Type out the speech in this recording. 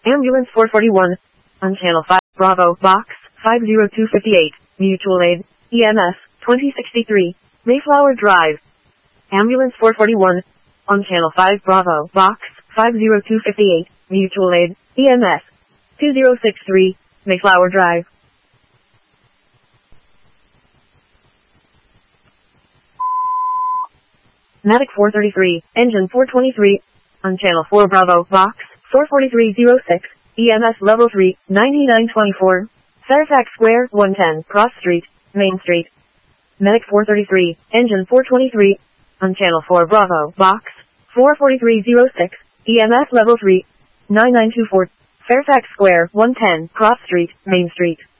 Ambulance 441. On Channel 5, Bravo, Box 50258, Mutual Aid, EMS 2063, Mayflower Drive. Ambulance 441. On Channel 5, Bravo, Box 50258, Mutual Aid, EMS 2063, Mayflower Drive. Medic 433, Engine 423. On Channel 4, Bravo, Box 44306, EMS Level 3, 9924, Fairfax Square, 110, Cross Street, Main Street. Medic 433, Engine 423. On Channel 4, Bravo, Box 44306, EMS Level 3, 9924, Fairfax Square, 110, Cross Street, Main Street.